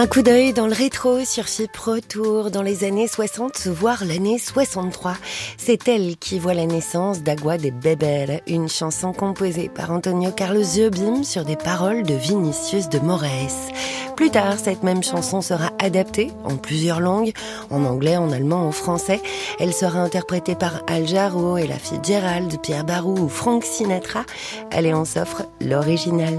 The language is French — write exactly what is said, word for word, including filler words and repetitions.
Un coup d'œil dans le rétro sur Chyp Retour dans les années soixante, voire l'année soixante-trois. C'est elle qui voit la naissance d'Agua de Bebel, une chanson composée par Antonio Carlos Jobim sur des paroles de Vinicius de Moraes. Plus tard, cette même chanson sera adaptée en plusieurs langues, en anglais, en allemand, en français. Elle sera interprétée par Al Jarreau, Ella Fitzgerald, Pierre Barou ou Frank Sinatra. Allez, on s'offre l'original.